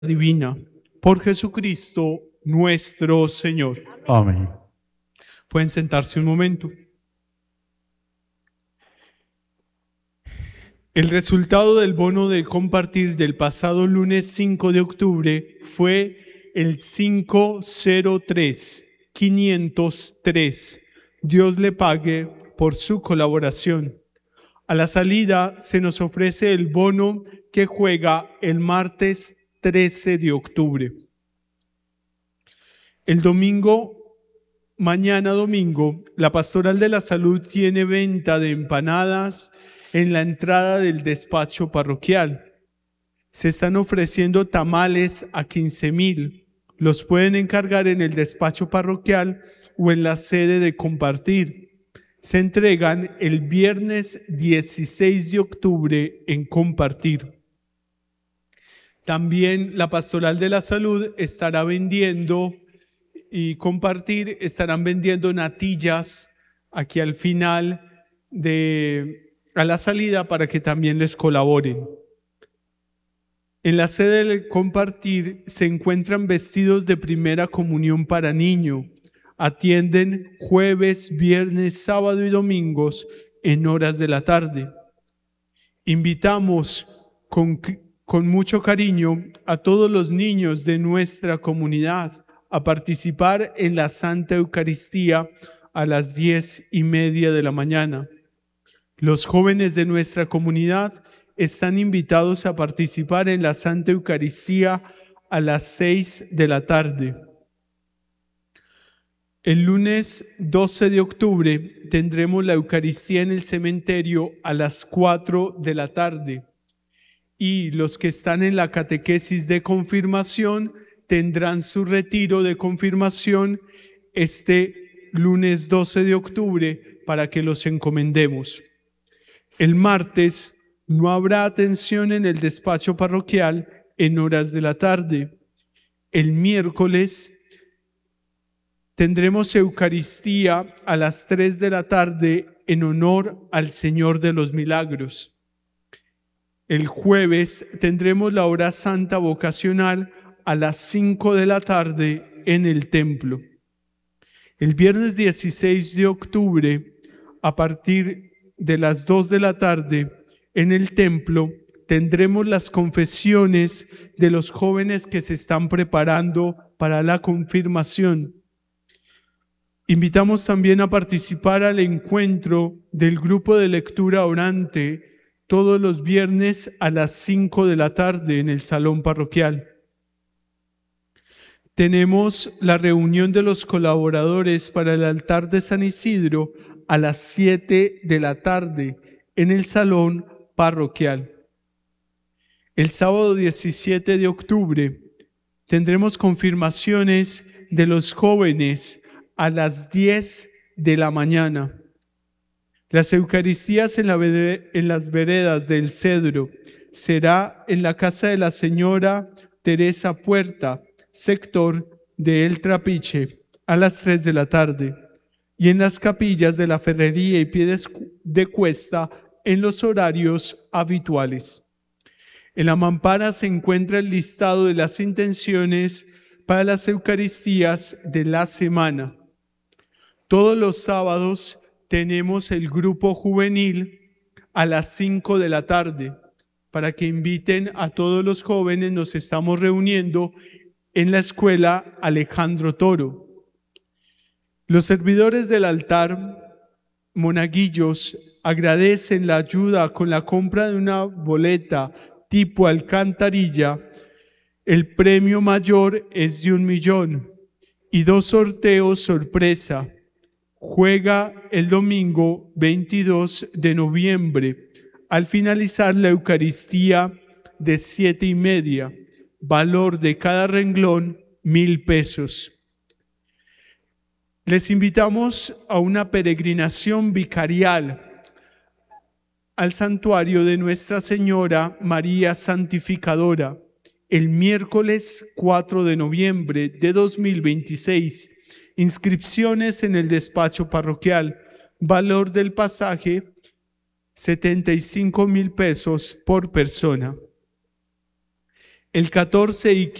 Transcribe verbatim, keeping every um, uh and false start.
divina, por Jesucristo nuestro Señor. Amén. Pueden sentarse un momento. El resultado del bono de compartir del pasado lunes cinco de octubre fue el cinco cero tres quinientos tres. Dios le pague por su colaboración. A la salida se nos ofrece el bono que juega el martes trece de octubre. El domingo, mañana domingo, la Pastoral de la Salud tiene venta de empanadas en la entrada del despacho parroquial. Se están ofreciendo tamales a quince mil. Los pueden encargar en el despacho parroquial o en la sede de compartir. Se entregan el viernes dieciséis de octubre en compartir. También la Pastoral de la Salud estará vendiendo y compartir, estarán vendiendo natillas aquí al final de, a la salida para que también les colaboren. En la sede del compartir se encuentran vestidos de primera comunión para niño. Atienden jueves, viernes, sábado y domingos en horas de la tarde. Invitamos con, con mucho cariño a todos los niños de nuestra comunidad a participar en la Santa Eucaristía a las diez y media de la mañana. Los jóvenes de nuestra comunidad están invitados a participar en la Santa Eucaristía a las seis de la tarde. El lunes doce de octubre tendremos la Eucaristía en el cementerio a las cuatro de la tarde. Y los que están en la catequesis de confirmación tendrán su retiro de confirmación este lunes doce de octubre para que los encomendemos. El martes no habrá atención en el despacho parroquial en horas de la tarde. El miércoles tendremos Eucaristía a las tres de la tarde en honor al Señor de los Milagros. El jueves tendremos la hora santa vocacional a las cinco de la tarde en el templo. El viernes dieciséis de octubre, a partir de las dos de la tarde, en el templo, tendremos las confesiones de los jóvenes que se están preparando para la confirmación. Invitamos también a participar al encuentro del grupo de lectura orante todos los viernes a las cinco de la tarde en el salón parroquial. Tenemos la reunión de los colaboradores para el altar de San Isidro a las siete de la tarde en el salón parroquial. El sábado diecisiete de octubre tendremos confirmaciones de los jóvenes a las diez de la mañana. Las Eucaristías en, la vereda, en las veredas del Cedro será en la casa de la señora Teresa Puerta, sector de El Trapiche, a las tres de la tarde, y en las capillas de la Ferrería y Pie de Cuesta en los horarios habituales. En la mampara se encuentra el listado de las intenciones para las Eucaristías de la semana. Todos los sábados tenemos el grupo juvenil a las cinco de la tarde. Para que inviten a todos los jóvenes, nos estamos reuniendo en la escuela Alejandro Toro. Los servidores del altar, monaguillos, agradecen la ayuda con la compra de una boleta tipo alcantarilla. El premio mayor es de un millón y dos sorteos sorpresa. Juega el domingo veintidós de noviembre al finalizar la Eucaristía de siete y media. Valor de cada renglón, mil pesos. Les invitamos a una peregrinación vicarial al santuario de Nuestra Señora María Santificadora el miércoles cuatro de noviembre de dos mil veintiséis. Inscripciones en el despacho parroquial. Valor del pasaje, setenta y cinco mil pesos por persona. El catorce y